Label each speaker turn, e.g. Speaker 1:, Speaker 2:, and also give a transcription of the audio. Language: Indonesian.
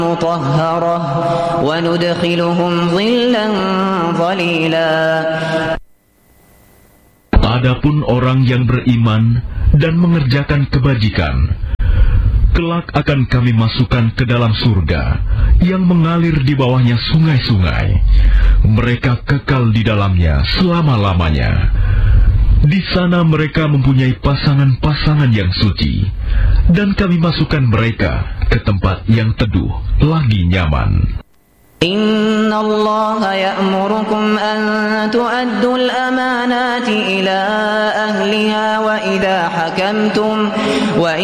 Speaker 1: مطهرة وندخلهم ظلا ظليلا.
Speaker 2: Adapun orang yang beriman dan mengerjakan kebajikan, kelak akan kami masukkan ke dalam surga yang mengalir di bawahnya sungai-sungai. Mereka kekal di dalamnya selama-lamanya. Di sana mereka mempunyai pasangan-pasangan yang suci, dan kami masukkan mereka ke tempat yang teduh lagi nyaman.
Speaker 1: Inna Allah ya'murukum an tu'addul amanati ila ahliha wa idha hakamtum